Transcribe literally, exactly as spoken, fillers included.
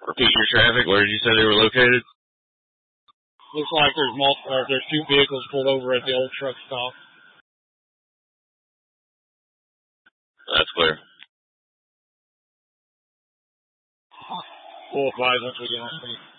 Repeat your traffic. Where did you say they were located? Looks like there's multiple, uh, there's two vehicles pulled over at the old truck stop. That's clear. We'll advise once we get on scene.